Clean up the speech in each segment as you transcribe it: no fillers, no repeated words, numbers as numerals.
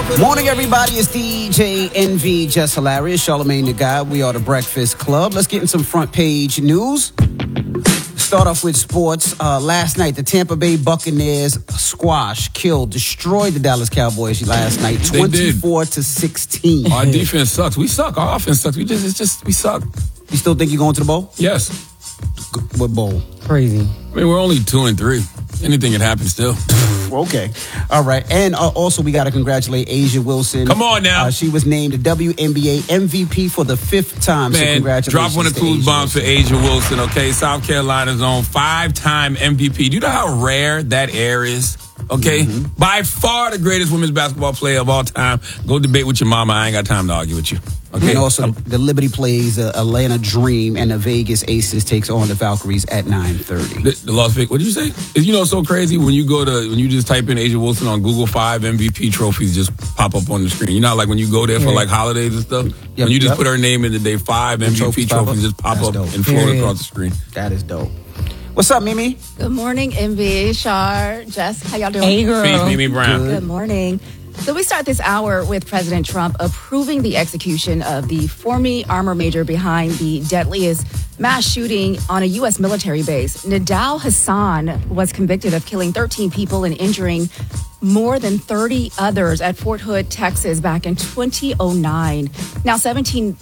Morning, everybody. It's DJ NV, Just Hilarious, Charlamagne the Guy. We are the Breakfast Club. Let's get in some front page news. Start off with sports. Last night, the Tampa Bay Buccaneers destroyed the Dallas Cowboys last night, 24-16. Our defense sucks. We suck. Our offense sucks. We suck. You still think you're going to the bowl? Yes. What bowl? Crazy. I mean, we're only 2-3. Anything can happen still. Okay. All right. And also, we got to congratulate A'ja Wilson. Come on now. She was named the WNBA MVP for the 5th time. Man, so congratulations. drop one of the cool bombs for A'ja Wilson, okay? South Carolina's own 5-time MVP. Do you know how rare that air is? Okay? Mm-hmm. By far the greatest women's basketball player of all time. Go debate with your mama. I ain't got time to argue with you. Okay. And also, the Liberty plays Atlanta Dream, and the Vegas Aces takes on the Valkyries at 9:30. The Las Vegas. What did you say? You know, it's so crazy when you just type in A'ja Wilson on Google, 5 MVP trophies just pop up on the screen. You know, like when you go there for like holidays and stuff. Yep, when you just put her name in today, 5 MVP trophies just pop up and float across the screen. That is dope. What's up, Mimi? Good morning, MB, Shar, Jess. How y'all doing? Hey, girl. Peace, Mimi Brown. Good morning. So we start this hour with President Trump approving the execution of the former armor major behind the deadliest mass shooting on a U.S. military base. Nidal Hassan was convicted of killing 13 people and injuring more than 30 others at Fort Hood, Texas, back in 2009. Now, 17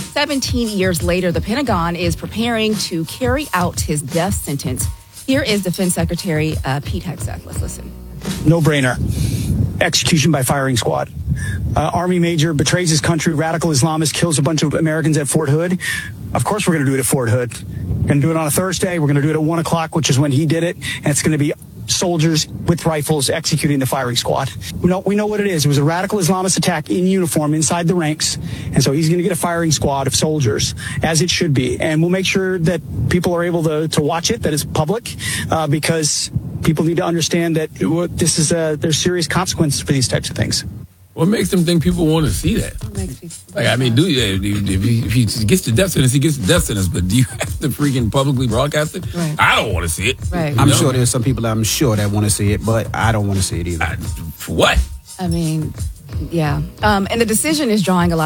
years later, the Pentagon is preparing to carry out his death sentence. Here is Defense Secretary Pete Hegseth. Let's listen. No-brainer. Execution by firing squad. Army major betrays his country, radical Islamist, kills a bunch of Americans at Fort Hood. Of course we're going to do it at Fort Hood. We're going to do it on a Thursday. We're going to do it at 1 o'clock, which is when he did it. And it's going to be soldiers with rifles executing the firing squad. We know what it is. It was a radical Islamist attack in uniform inside the ranks. And so he's going to get a firing squad of soldiers, as it should be. And we'll make sure that people are able to watch it, that it's public, because people need to understand that there's serious consequences for these types of things. What makes them think people want to see that? I mean, if he gets the death sentence, he gets the death sentence. But do you have to freaking publicly broadcast it? Right. I don't want to see it. Right. I'm sure there's some people that want to see it, but I don't want to see it either. For what? I mean, yeah. And the decision is drawing a lot